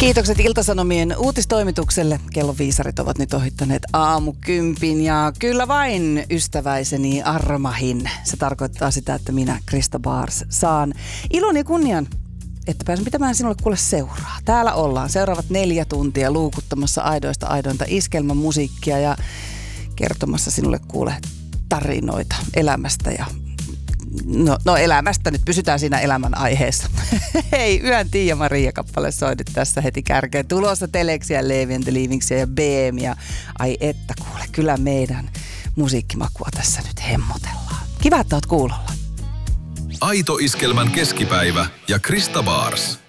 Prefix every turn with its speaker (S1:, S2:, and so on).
S1: Kiitokset Ilta-Sanomien uutistoimitukselle. Kellon viisarit ovat nyt ohittaneet aamukympin ja kyllä vain ystäväiseni armahin. Se tarkoittaa sitä, että minä, Krista Bars, saan ilon ja kunnian, että pääsen pitämään sinulle kuule seuraa. Täällä ollaan seuraavat 4 tuntia luukuttamassa aidoista aidointa iskelmämusiikkia ja kertomassa sinulle kuule tarinoita elämästä ja No elämästä, nyt pysytään siinä elämän aiheessa. Hei, Yön Tiia-Maria-kappale soi nyt tässä heti kärkeen. Tulossa Teleksiä, Leevi and the Leavingsia ja BM:ia. Ai että kuule, kyllä meidän musiikkimakua tässä nyt hemmotellaan. Kiva, että oot kuulolla.
S2: Aito iskelmän keskipäivä ja Krista Bars.